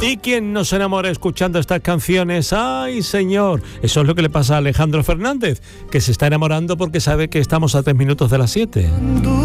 ¿Y quién no se enamora escuchando estas canciones? ¡Ay, señor! Eso es lo que le pasa a Alejandro Fernández, que se está enamorando porque sabe que estamos a 3 minutos de las 7.